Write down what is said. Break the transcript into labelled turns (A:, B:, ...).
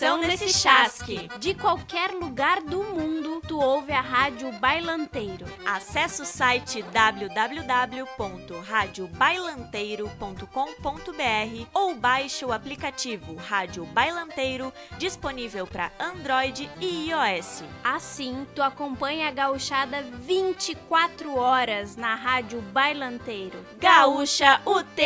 A: atenção nesse chasque.
B: De qualquer lugar do mundo, tu ouve a Rádio Bailanteiro.
A: Acesse o site www.radiobailanteiro.com.br ou baixe o aplicativo Rádio Bailanteiro, disponível para Android e iOS.
B: Assim, tu acompanha a gauchada 24 horas na Rádio Bailanteiro.
A: Gaúcha, o